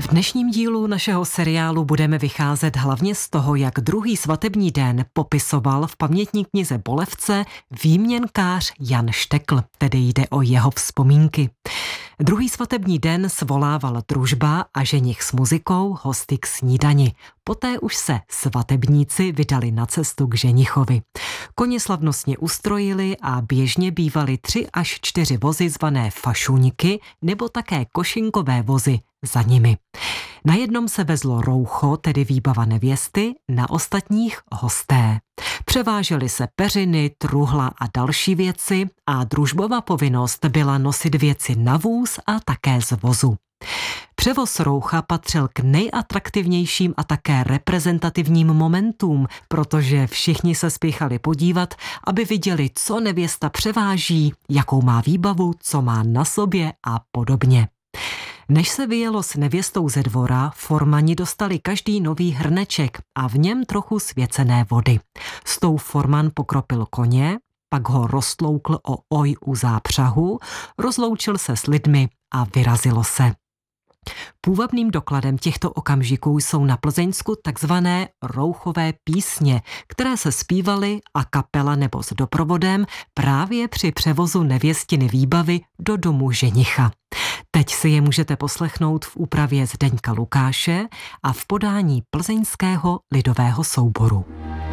V dnešním dílu našeho seriálu budeme vycházet hlavně z toho, jak druhý svatební den popisoval v pamětní knize Bolevce výměnkář Jan Štekl, tedy jde o jeho vzpomínky. Druhý svatební den svolával družba a ženich s muzikou hosty k snídani. Poté už se svatebníci vydali na cestu k ženichovi. Koně slavnostně ustrojili a běžně bývaly 3 až 4 vozy zvané fašuňky nebo také košinkové vozy za nimi. Na jednom se vezlo roucho, tedy výbava nevěsty, na ostatních hosté. Převážely se peřiny, truhla a další věci a družbova povinnost byla nosit věci na vůz a také z vozu. Převoz roucha patřil k nejatraktivnějším a také reprezentativním momentům, protože všichni se spěchali podívat, aby viděli, co nevěsta převáží, jakou má výbavu, co má na sobě a podobně. Než se vyjelo s nevěstou ze dvora, formani dostali každý nový hrneček a v něm trochu svěcené vody. S tou forman pokropil koně, pak ho roztloukl o oj u zápřahu, rozloučil se s lidmi a vyrazilo se. Půvabným dokladem těchto okamžiků jsou na Plzeňsku takzvané rouchové písně, které se zpívaly a kapela nebo s doprovodem právě při převozu nevěstiny výbavy do domu ženicha. Teď si je můžete poslechnout v úpravě Zdeňka Lukáše a v podání Plzeňského lidového souboru.